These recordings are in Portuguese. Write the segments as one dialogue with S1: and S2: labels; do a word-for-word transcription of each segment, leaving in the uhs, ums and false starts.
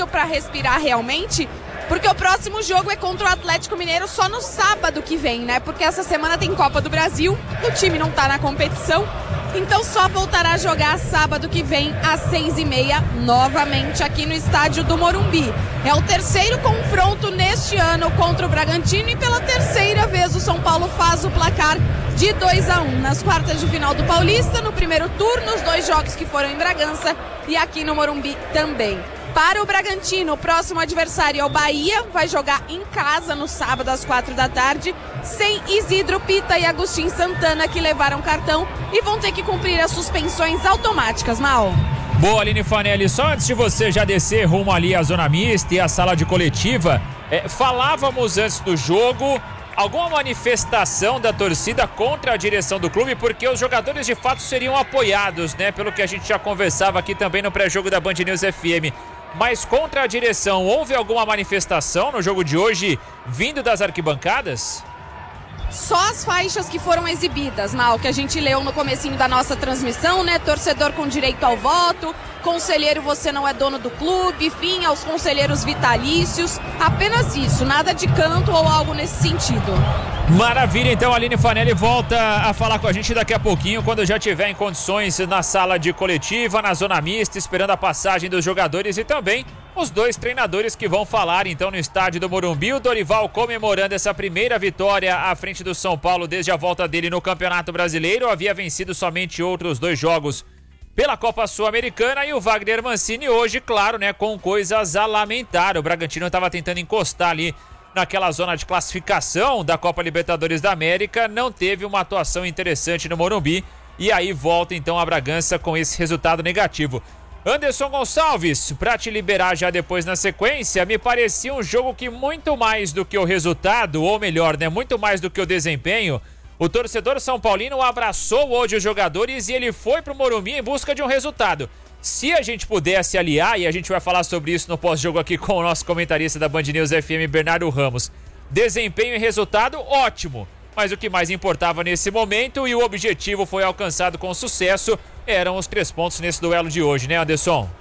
S1: para respirar realmente, porque o próximo jogo é contra o Atlético Mineiro só no sábado que vem, né? Porque essa semana tem Copa do Brasil, o time não tá na competição, então só voltará a jogar sábado que vem às seis e meia, novamente aqui no estádio do Morumbi. É o terceiro confronto neste ano contra o Bragantino e pela terceira vez o São Paulo faz o placar de dois a um nas quartas de final do Paulista, no primeiro turno, os dois jogos que foram em Bragança e aqui no Morumbi também. Para o Bragantino, o próximo adversário é o Bahia, vai jogar em casa no sábado às quatro da tarde, sem Isidro Pita e Agostinho Santana, que levaram cartão e vão ter que cumprir as suspensões automáticas, Mal.
S2: Boa, Aline Fanelli, só antes de você já descer rumo ali à zona mista e à sala de coletiva, é, falávamos antes do jogo alguma manifestação da torcida contra a direção do clube, porque os jogadores de fato seriam apoiados, né? Pelo que a gente já conversava aqui também no pré-jogo da Band News F M. Mas contra a direção, houve alguma manifestação no jogo de hoje vindo das arquibancadas?
S1: Só as faixas que foram exibidas, Mal, que a gente leu no comecinho da nossa transmissão, né? Torcedor com direito ao voto, conselheiro você não é dono do clube, fim aos conselheiros vitalícios, apenas isso, nada de canto ou algo nesse sentido.
S2: Maravilha, então a Aline Fanelli volta a falar com a gente daqui a pouquinho, quando já tiver em condições na sala de coletiva, na zona mista, esperando a passagem dos jogadores e também os dois treinadores que vão falar então no estádio do Morumbi. O Dorival comemorando essa primeira vitória à frente do São Paulo desde a volta dele no Campeonato Brasileiro, havia vencido somente outros dois jogos pela Copa Sul-Americana, e o Wagner Mancini hoje, claro, né, com coisas a lamentar. O Bragantino estava tentando encostar ali naquela zona de classificação da Copa Libertadores da América, não teve uma atuação interessante no Morumbi e aí volta então a Bragança com esse resultado negativo. Anderson Gonçalves, para te liberar já depois na sequência, me parecia um jogo que muito mais do que o resultado, ou melhor, né, muito mais do que o desempenho, o torcedor São Paulino abraçou hoje os jogadores e ele foi pro Morumbi em busca de um resultado. Se a gente pudesse aliar, e a gente vai falar sobre isso no pós-jogo aqui com o nosso comentarista da Band News F M, Bernardo Ramos, desempenho e resultado, ótimo. Mas o que mais importava nesse momento, e o objetivo foi alcançado com sucesso, eram os três pontos nesse duelo de hoje, né, Anderson?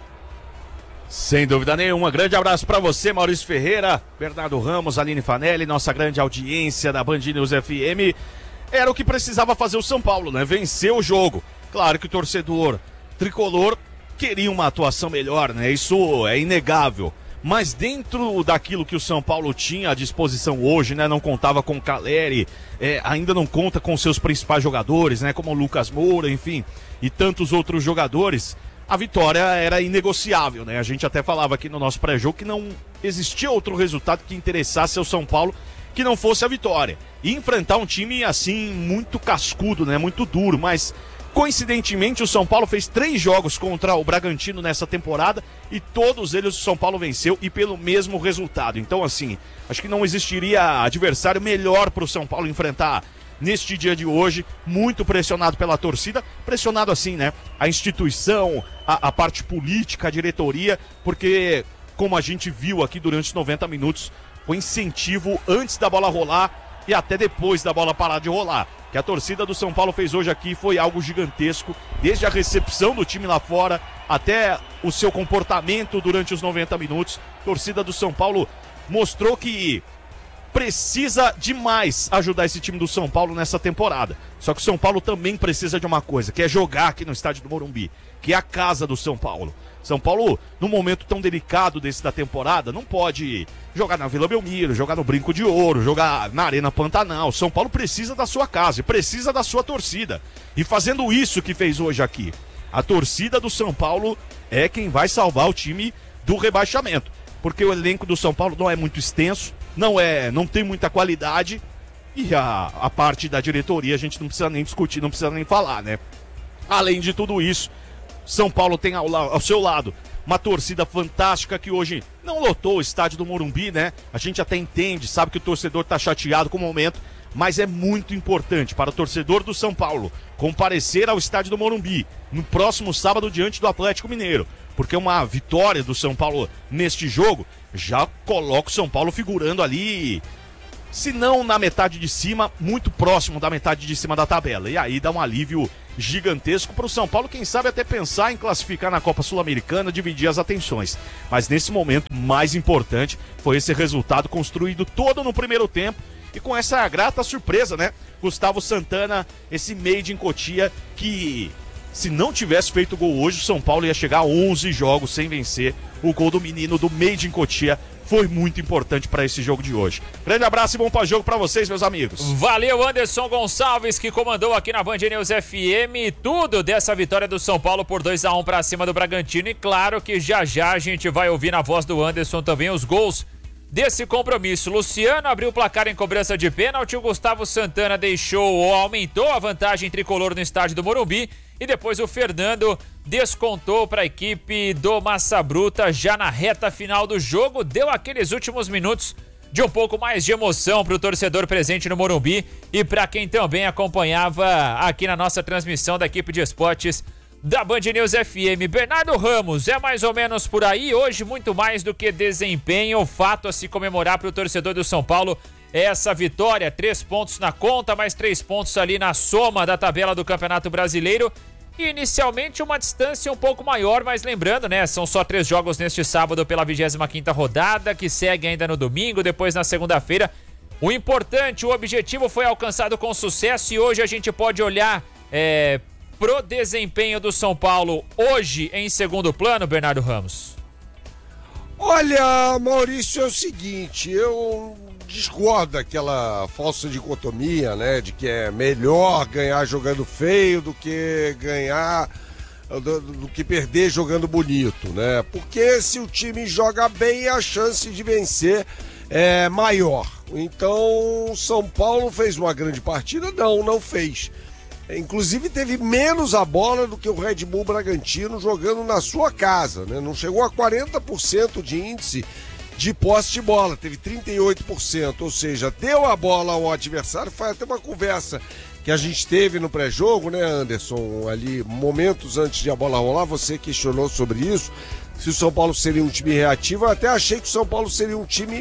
S3: Sem dúvida nenhuma. Grande abraço para você, Maurício Ferreira, Bernardo Ramos, Aline Fanelli, nossa grande audiência da Band News F M. Era o que precisava fazer o São Paulo, né? Vencer o jogo. Claro que o torcedor tricolor queria uma atuação melhor, né? Isso é inegável. Mas dentro daquilo que o São Paulo tinha à disposição hoje, né? Não contava com o Caleri, é, ainda não conta com seus principais jogadores, né? Como o Lucas Moura, enfim, e tantos outros jogadores. A vitória era inegociável, né? A gente até falava aqui no nosso pré-jogo que não existia outro resultado que interessasse ao São Paulo que não fosse a vitória. E enfrentar um time assim muito cascudo, né? Muito duro, mas coincidentemente o São Paulo fez três jogos contra o Bragantino nessa temporada e todos eles o São Paulo venceu e pelo mesmo resultado. Então assim, acho que não existiria adversário melhor para o São Paulo enfrentar neste dia de hoje, muito pressionado pela torcida, pressionado assim, né? A instituição, a, a parte política, a diretoria, porque como a gente viu aqui durante os noventa minutos, o incentivo antes da bola rolar e até depois da bola parar de rolar. Que a torcida do São Paulo fez hoje aqui foi algo gigantesco, desde a recepção do time lá fora até o seu comportamento durante os noventa minutos. A torcida do São Paulo mostrou que precisa demais ajudar esse time do São Paulo nessa temporada. Só que o São Paulo também precisa de uma coisa, que é jogar aqui no estádio do Morumbi, que é a casa do São Paulo. São Paulo, num momento tão delicado desse da temporada, não pode jogar na Vila Belmiro, jogar no Brinco de Ouro, jogar na Arena Pantanal. São Paulo precisa da sua casa, precisa da sua torcida. E fazendo isso que fez hoje aqui, a torcida do São Paulo é quem vai salvar o time do rebaixamento. Porque o elenco do São Paulo não é muito extenso, não, é, não tem muita qualidade, e a, a parte da diretoria a gente não precisa nem discutir, não precisa nem falar, né? Além de tudo isso, São Paulo tem ao, ao seu lado uma torcida fantástica que hoje não lotou o estádio do Morumbi, né? A gente até entende, sabe que o torcedor tá chateado com o momento, mas é muito importante para o torcedor do São Paulo comparecer ao estádio do Morumbi no próximo sábado diante do Atlético Mineiro, porque uma vitória do São Paulo neste jogo já coloca o São Paulo figurando ali, se não na metade de cima, muito próximo da metade de cima da tabela, e aí dá um alívio gigantesco para o São Paulo, quem sabe até pensar em classificar na Copa Sul-Americana, dividir as atenções. Mas nesse momento, mais importante foi esse resultado construído todo no primeiro tempo e com essa grata surpresa, né? Gustavo Santana, esse made in Cotia, que se não tivesse feito gol hoje, o São Paulo ia chegar a onze jogos sem vencer. O gol do menino do made in Cotia foi muito importante para esse jogo de hoje. Grande abraço e bom pós-jogo para vocês, meus amigos.
S2: Valeu, Anderson Gonçalves, que comandou aqui na Band News F M tudo dessa vitória do São Paulo por dois a um para cima do Bragantino. E claro que já já a gente vai ouvir na voz do Anderson também os gols desse compromisso. Luciano abriu o placar em cobrança de pênalti, o Gustavo Santana deixou ou aumentou a vantagem tricolor no estádio do Morumbi e depois o Fernando descontou para a equipe do Massa Bruta já na reta final do jogo, deu aqueles últimos minutos de um pouco mais de emoção para o torcedor presente no Morumbi e para quem também acompanhava aqui na nossa transmissão da equipe de esportes da Band News F M. Bernardo Ramos, é mais ou menos por aí, hoje muito mais do que desempenho, o fato a se comemorar para o torcedor do São Paulo é essa vitória, três pontos na conta, mais três pontos ali na soma da tabela do Campeonato Brasileiro, e inicialmente uma distância um pouco maior, mas lembrando, né, são só três jogos neste sábado pela vigésima quinta rodada, que segue ainda no domingo, depois na segunda-feira. O importante, o objetivo foi alcançado com sucesso e hoje a gente pode olhar é, pro desempenho do São Paulo hoje em segundo plano, Bernardo Ramos.
S4: Olha, Maurício, é o seguinte, eu discordo daquela falsa dicotomia, né, de que é melhor ganhar jogando feio do que ganhar, do, do que perder jogando bonito, né, porque se o time joga bem, a chance de vencer é maior. Então, São Paulo fez uma grande partida? Não, não fez. Inclusive teve menos a bola do que o Red Bull Bragantino jogando na sua casa, né? Não chegou a quarenta por cento de índice de posse de bola, teve trinta e oito por cento, ou seja, deu a bola ao adversário. Foi até uma conversa que a gente teve no pré-jogo, né, Anderson, ali momentos antes de a bola rolar, você questionou sobre isso, se o São Paulo seria um time reativo. Eu até achei que o São Paulo seria um time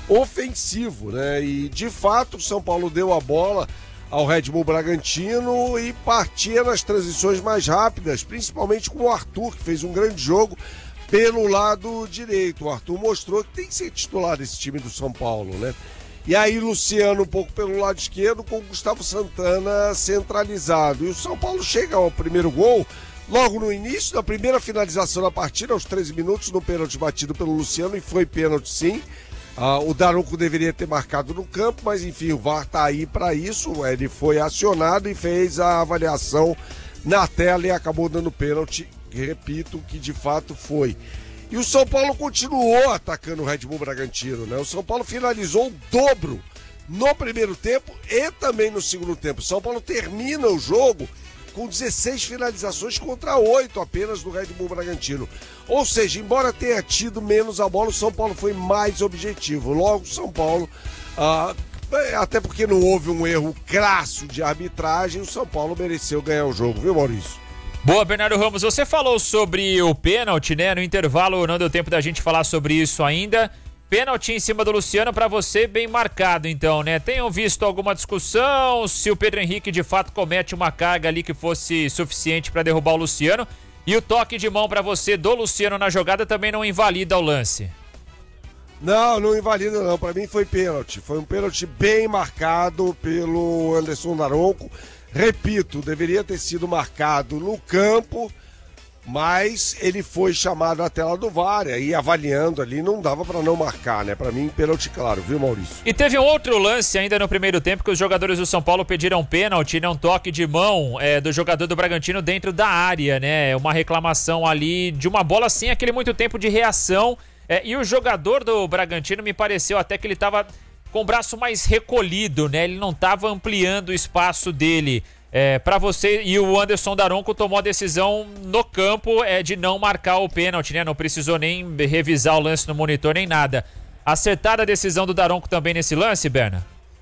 S4: ofensivo, né, e de fato o São Paulo deu a bola ao Red Bull Bragantino e partia nas transições mais rápidas, principalmente com o Arthur, que fez um grande jogo pelo lado direito. O Arthur mostrou que tem que ser titular desse time do São Paulo, né? E aí Luciano um pouco pelo lado esquerdo, com o Gustavo Santana centralizado. E o São Paulo chega ao primeiro gol logo no início da primeira finalização da partida, aos treze minutos, no pênalti batido pelo Luciano, e foi pênalti sim. Ah, o Daronco deveria ter marcado no campo, mas enfim, o V A R tá aí para isso. Ele foi acionado e fez a avaliação na tela e acabou dando pênalti, repito, que de fato foi. E o São Paulo continuou atacando o Red Bull Bragantino, né? O São Paulo finalizou o dobro no primeiro tempo e também no segundo tempo. O São Paulo termina o jogo com dezesseis finalizações contra oito apenas do Red Bull Bragantino. Ou seja, embora tenha tido menos a bola, o São Paulo foi mais objetivo. Logo, o São Paulo, ah, até porque não houve um erro crasso de arbitragem, o São Paulo mereceu ganhar o jogo, viu, Maurício?
S2: Boa, Bernardo Ramos, você falou sobre o pênalti, né? No intervalo não deu tempo da gente falar sobre isso ainda. Pênalti em cima do Luciano, para você, bem marcado então, né? Tenham visto alguma discussão se o Pedro Henrique de fato comete uma carga ali que fosse suficiente para derrubar o Luciano? E o toque de mão para você do Luciano na jogada também não invalida o lance?
S4: Não, não invalida não, para mim foi pênalti. Foi um pênalti bem marcado pelo Anderson Daronco. Repito, deveria ter sido marcado no campo, mas ele foi chamado à tela do V A R, e avaliando ali não dava para não marcar, né? Para mim, pênalti claro, viu, Maurício?
S2: E teve um outro lance ainda no primeiro tempo que os jogadores do São Paulo pediram pênalti, né? Um toque de mão é, do jogador do Bragantino dentro da área, né? Uma reclamação ali de uma bola sem aquele muito tempo de reação. É, e o jogador do Bragantino me pareceu até que ele estava com o braço mais recolhido, né? Ele não estava ampliando o espaço dele. É, para você, e o Anderson Daronco tomou a decisão no campo é, de não marcar o pênalti, né? Não precisou nem revisar o lance no monitor nem nada. Acertada a decisão do Daronco também nesse lance, Berna?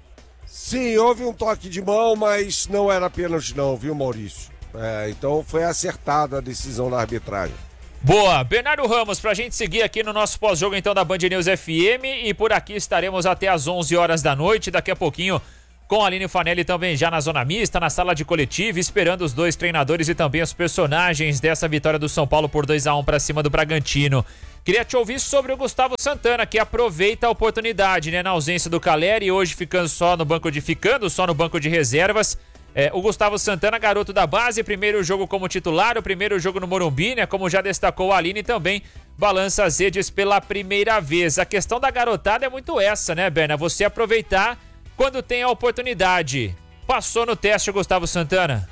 S4: Sim, houve um toque de mão, mas não era pênalti não, viu, Maurício? É, então foi acertada a decisão da arbitragem.
S2: Boa, Bernardo Ramos, pra gente seguir aqui no nosso pós-jogo então da Band News F M, e por aqui estaremos até às onze horas da noite. Daqui a pouquinho com a Aline Fanelli também já na zona mista, na sala de coletiva, esperando os dois treinadores e também os personagens dessa vitória do São Paulo por dois a um para cima do Bragantino. Queria te ouvir sobre o Gustavo Santana, que aproveita a oportunidade, né, na ausência do Caleri, hoje ficando só no banco de ficando só no banco de reservas. É, o Gustavo Santana, garoto da base, primeiro jogo como titular, o primeiro jogo no Morumbi, né, como já destacou a Aline, também balança as redes pela primeira vez. A questão da garotada é muito essa, né, Berna? Você aproveitar quando tem a oportunidade. Passou no teste o Gustavo Santana?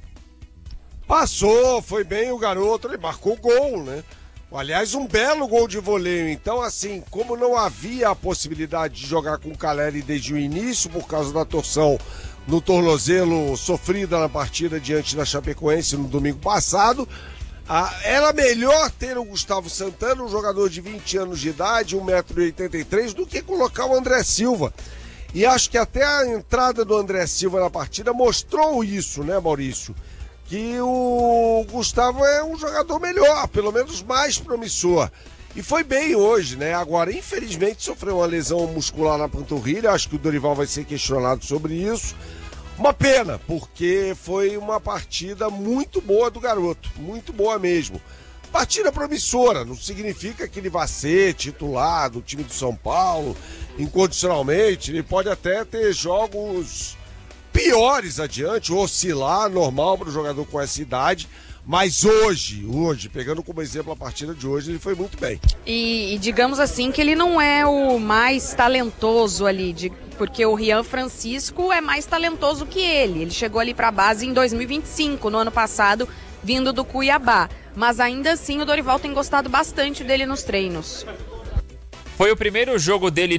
S4: Passou, foi bem o garoto, ele marcou gol, né? Aliás, um belo gol de voleio. Então, assim, como não havia a possibilidade de jogar com o Caleri desde o início, por causa da torção no tornozelo sofrida na partida diante da Chapecoense no domingo passado, ah, era melhor ter o Gustavo Santana, um jogador de vinte anos de idade, um metro e oitenta e três, do que colocar o André Silva. E acho que até a entrada do André Silva na partida mostrou isso, né, Maurício? Que o Gustavo é um jogador melhor, pelo menos mais promissor. E foi bem hoje, né? Agora, infelizmente, sofreu uma lesão muscular na panturrilha. Acho que o Dorival vai ser questionado sobre isso. Uma pena, porque foi uma partida muito boa do garoto. Muito boa mesmo. Partida promissora, não significa que ele vai ser titular do time do São Paulo incondicionalmente. Ele pode até ter jogos piores adiante, oscilar, normal para o jogador com essa idade, mas hoje, hoje, pegando como exemplo a partida de hoje, ele foi muito bem.
S1: E, e digamos assim que ele não é o mais talentoso ali, de, porque o Rian Francisco é mais talentoso que ele, ele chegou ali para a base em dois mil e vinte e cinco, no ano passado, vindo do Cuiabá, mas ainda assim o Dorival tem gostado bastante dele nos treinos.
S2: Foi o primeiro jogo dele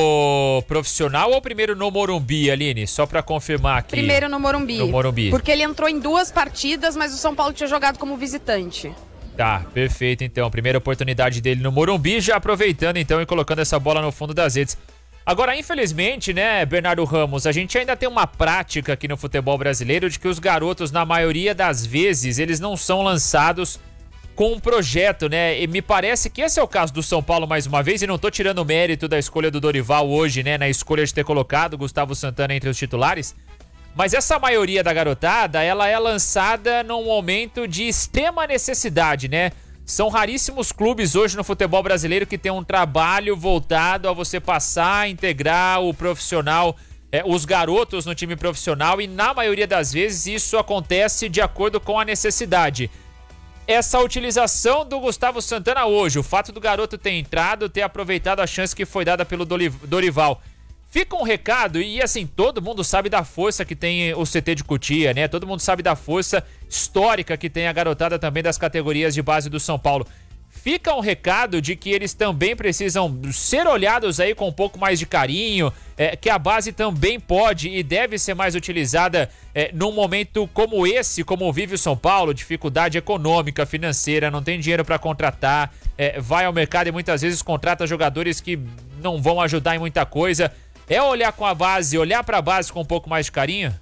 S2: no profissional ou o primeiro no Morumbi, Aline? Só pra confirmar aqui.
S1: Primeiro no Morumbi.
S2: No Morumbi.
S1: Porque ele entrou em duas partidas, mas o São Paulo tinha jogado como visitante.
S2: Tá, perfeito então. Primeira oportunidade dele no Morumbi, já aproveitando então e colocando essa bola no fundo das redes. Agora, infelizmente, né, Bernardo Ramos, a gente ainda tem uma prática aqui no futebol brasileiro de que os garotos, na maioria das vezes, eles não são lançados com um projeto, né? E me parece que esse é o caso do São Paulo mais uma vez, e não tô tirando o mérito da escolha do Dorival hoje, né? Na escolha de ter colocado o Gustavo Santana entre os titulares. Mas essa maioria da garotada, ela é lançada num momento de extrema necessidade, né? São raríssimos clubes hoje no futebol brasileiro que tem um trabalho voltado a você passar, integrar o profissional, é, os garotos no time profissional, e na maioria das vezes isso acontece de acordo com a necessidade. Essa utilização do Gustavo Santana hoje, o fato do garoto ter entrado, ter aproveitado a chance que foi dada pelo Dorival, fica um recado, e assim, todo mundo sabe da força que tem o C T de Cotia, né? Todo mundo sabe da força histórica que tem a garotada também das categorias de base do São Paulo. Fica um recado de que eles também precisam ser olhados aí com um pouco mais de carinho, é, que a base também pode e deve ser mais utilizada é, num momento como esse, como vive o São Paulo, dificuldade econômica, financeira, não tem dinheiro para contratar, é, vai ao mercado e muitas vezes contrata jogadores que não vão ajudar em muita coisa. É olhar com a base, olhar para a base com um pouco mais de carinho?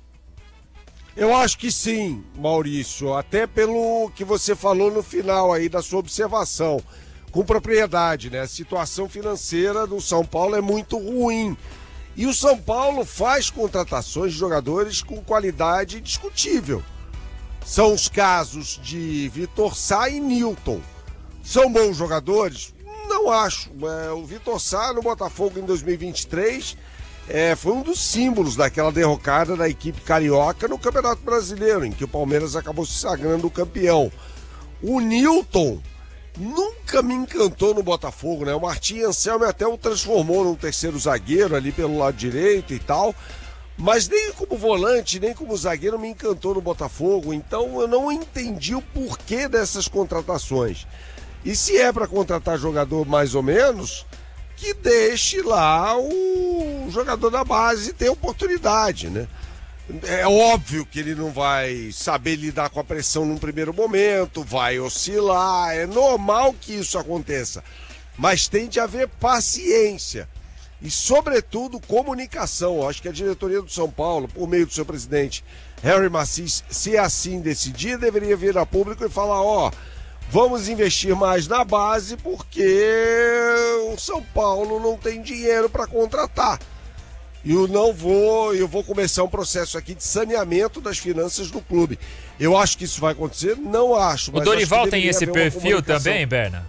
S4: Eu acho que sim, Maurício, até pelo que você falou no final aí da sua observação, com propriedade, né? A situação financeira do São Paulo é muito ruim. E o São Paulo faz contratações de jogadores com qualidade discutível. São os casos de Vitor Sá e Nilton. São bons jogadores? Não acho. É, o Vitor Sá no Botafogo em dois mil e vinte e três... É, foi um dos símbolos daquela derrocada da equipe carioca no Campeonato Brasileiro, em que o Palmeiras acabou se sagrando campeão. O Nilton nunca me encantou no Botafogo, né? O Martim Anselmi até o transformou num terceiro zagueiro ali pelo lado direito e tal, mas nem como volante, nem como zagueiro me encantou no Botafogo, então eu não entendi o porquê dessas contratações. E se é para contratar jogador mais ou menos, que deixe lá o jogador da base ter oportunidade, né? É óbvio que ele não vai saber lidar com a pressão num primeiro momento, vai oscilar, é normal que isso aconteça, mas tem de haver paciência e, sobretudo, comunicação. Eu acho que a diretoria do São Paulo, por meio do seu presidente Harry Macis, se assim decidir, deveria vir a público e falar, ó, oh, vamos investir mais na base porque o São Paulo não tem dinheiro para contratar. E eu não vou, eu vou começar um processo aqui de saneamento das finanças do clube. Eu acho que isso vai acontecer? Não acho.
S2: O Dorival tem esse perfil também, Berna?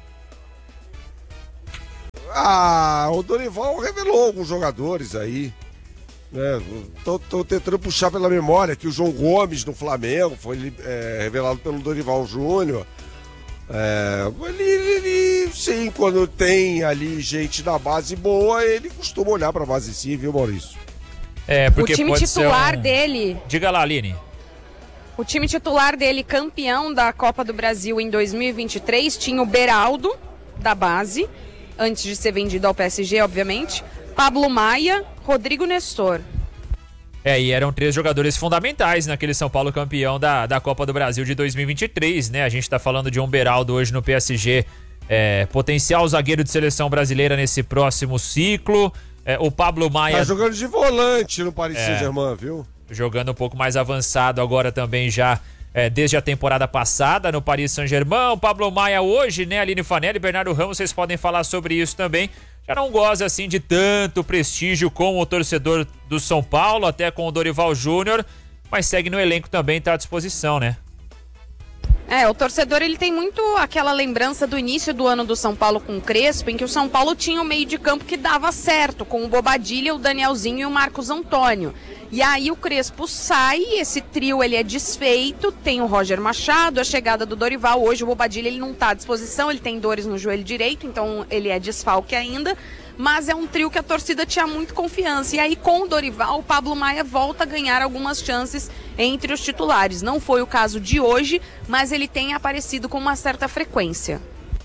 S4: Ah, o Dorival revelou alguns jogadores aí. Né? Tô, tô tentando puxar pela memória que o João Gomes do Flamengo foi é, revelado pelo Dorival Júnior. É, ele, ele, sim, quando tem ali gente da base boa, ele costuma olhar pra base sim, viu, Maurício?
S2: É, porque
S1: o time
S2: pode
S1: titular
S2: ser um...
S1: dele...
S2: Diga lá, Aline.
S1: O time titular dele, campeão da Copa do Brasil em dois mil e vinte e três, tinha o Beraldo, da base, antes de ser vendido ao P S G, obviamente, Pablo Maia, Rodrigo Nestor.
S2: É, e eram três jogadores fundamentais naquele São Paulo campeão da, da Copa do Brasil de dois mil e vinte e três, né? A gente tá falando de um Beraldo hoje no P S G, é, potencial zagueiro de seleção brasileira nesse próximo ciclo. É, o Pablo Maia...
S4: Tá jogando de volante no Paris
S2: é,
S4: Saint-Germain, viu?
S2: Jogando um pouco mais avançado agora também já, é, desde a temporada passada no Paris Saint-Germain. O Pablo Maia hoje, né? Aline Fanelli e Bernardo Ramos, vocês podem falar sobre isso também. Já não goza assim de tanto prestígio com o torcedor do São Paulo, até com o Dorival Júnior, mas segue no elenco também, está à disposição, né?
S1: É, o torcedor ele tem muito aquela lembrança do início do ano do São Paulo com o Crespo, em que o São Paulo tinha um meio de campo que dava certo, com o Bobadilha, o Danielzinho e o Marcos Antônio. E aí o Crespo sai, esse trio ele é desfeito, tem o Roger Machado, a chegada do Dorival. Hoje o Bobadilha ele não está à disposição, ele tem dores no joelho direito, então ele é desfalque ainda. Mas é um trio que a torcida tinha muito confiança. E aí com o Dorival, o Pablo Maia volta a ganhar algumas chances entre os titulares. Não foi o caso de hoje, mas ele tem aparecido com uma certa frequência.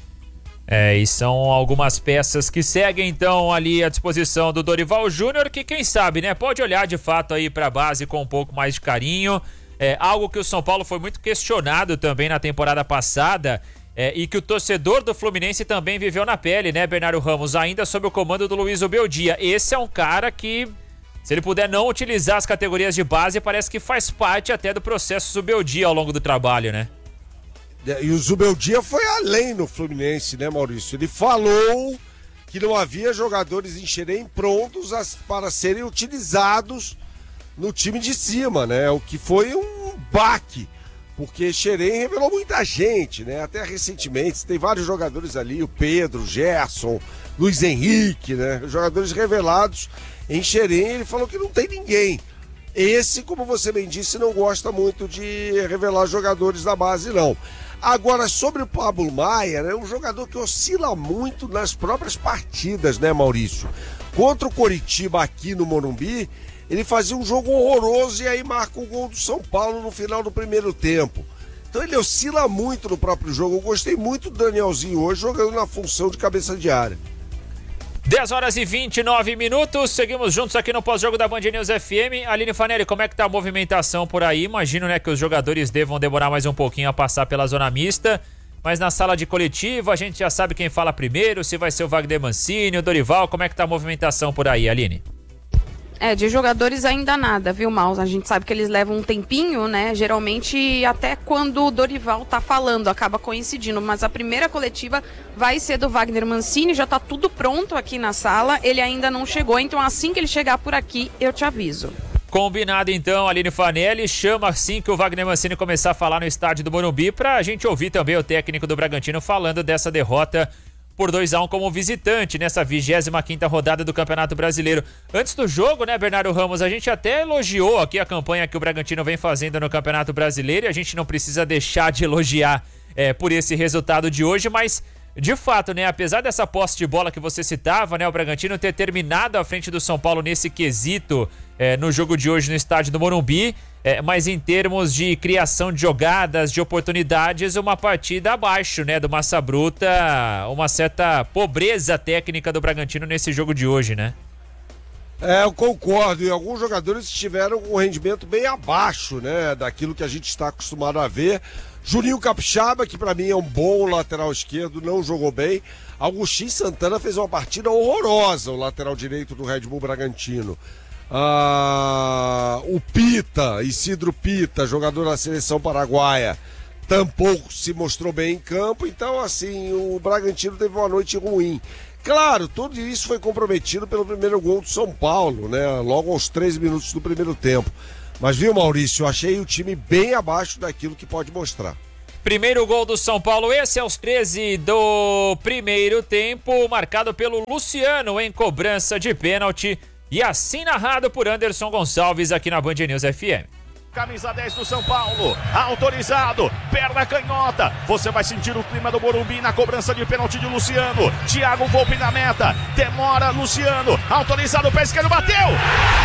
S2: É, e são algumas peças que seguem então ali à disposição do Dorival Júnior, que quem sabe, né, pode olhar de fato aí para a base com um pouco mais de carinho. É algo que o São Paulo foi muito questionado também na temporada passada, é, e que o torcedor do Fluminense também viveu na pele, né, Bernardo Ramos, ainda sob o comando do Luiz Ubeldia. Esse é um cara que, se ele puder não utilizar as categorias de base, parece que faz parte até do processo Zubeldia ao longo do trabalho, né?
S4: E o Zubeldia foi além no Fluminense, né, Maurício? Ele falou que não havia jogadores em Xerém prontos a, para serem utilizados no time de cima, né? O que foi um baque, porque Xerém revelou muita gente, né? Até recentemente, tem vários jogadores ali, o Pedro, o Gerson, Luiz Henrique, né? Jogadores revelados em Xerém, ele falou que não tem ninguém. Esse, como você bem disse, não gosta muito de revelar jogadores da base, não. Agora, sobre o Pablo Maia, é né, um jogador que oscila muito nas próprias partidas, né, Maurício? Contra o Coritiba aqui no Morumbi, ele fazia um jogo horroroso e aí marca o gol do São Paulo no final do primeiro tempo. Então ele oscila muito no próprio jogo. Eu gostei muito do Danielzinho hoje jogando na função de cabeça de área.
S2: dez horas e vinte e nove minutos, seguimos juntos aqui no pós-jogo da Band News F M. Aline Fanelli, como é que tá a movimentação por aí? Imagino, né, que os jogadores devam demorar mais um pouquinho a passar pela zona mista, mas na sala de coletiva a gente já sabe quem fala primeiro, se vai ser o Wagner Mancini, o Dorival, como é que tá a movimentação por aí, Aline?
S1: É, de jogadores ainda nada, viu, Maus? A gente sabe que eles levam um tempinho, né? Geralmente até quando o Dorival tá falando, acaba coincidindo. Mas a primeira coletiva vai ser do Wagner Mancini, já tá tudo pronto aqui na sala. Ele ainda não chegou, então assim que ele chegar por aqui, eu te aviso.
S2: Combinado então, Aline Fanelli, chama assim que o Wagner Mancini começar a falar no estádio do Morumbi, pra gente ouvir também o técnico do Bragantino falando dessa derrota por dois a um como visitante nessa vigésima quinta rodada do Campeonato Brasileiro. Antes do jogo, né, Bernardo Ramos, a gente até elogiou aqui a campanha que o Bragantino vem fazendo no Campeonato Brasileiro e a gente não precisa deixar de elogiar é, por esse resultado de hoje, mas de fato, né, apesar dessa posse de bola que você citava, né, o Bragantino ter terminado à frente do São Paulo nesse quesito é, no jogo de hoje no estádio do Morumbi, é, mas em termos de criação de jogadas, de oportunidades, uma partida abaixo, né, do Massa Bruta, uma certa pobreza técnica do Bragantino nesse jogo de hoje, né?
S4: É, eu concordo, e alguns jogadores estiveram com um rendimento bem abaixo, né, daquilo que a gente está acostumado a ver. Juninho Capixaba, que pra mim é um bom lateral esquerdo, não jogou bem. Agostinho Santana fez uma partida horrorosa, o lateral direito do Red Bull Bragantino. Ah, o Pita, Isidro Pita, jogador da seleção paraguaia, tampouco se mostrou bem em campo. Então, assim, o Bragantino teve uma noite ruim. Claro, tudo isso foi comprometido pelo primeiro gol do São Paulo, né? Logo aos três minutos do primeiro tempo. Mas viu, Maurício, eu achei o time bem abaixo daquilo que pode mostrar.
S2: Primeiro gol do São Paulo, esse aos treze do primeiro tempo, marcado pelo Luciano em cobrança de pênalti e assim narrado por Anderson Gonçalves aqui na Band News F M.
S3: Camisa dez do São Paulo, autorizado, perna canhota, você vai sentir o clima do Morumbi na cobrança de pênalti de Luciano, Thiago Volpe na meta, demora Luciano, autorizado, pé esquerdo, bateu!